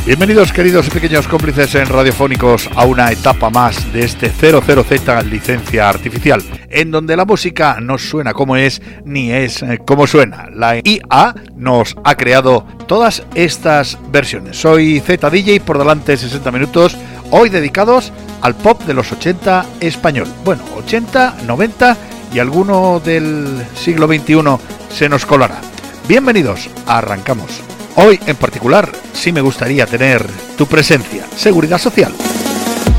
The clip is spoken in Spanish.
Bienvenidos, queridos y pequeños cómplices en radiofónicos, a una etapa más de este 00Z licencia artificial, en donde la música no suena como es, ni es como suena. La IA nos ha creado todas estas versiones. Soy ZDJ, por delante 60 minutos, hoy dedicados al pop de los 80 español. Bueno, 80, 90 y alguno del siglo XXI se nos colará. Bienvenidos, arrancamos. Hoy en particular sí me gustaría tener tu presencia. Seguridad Social.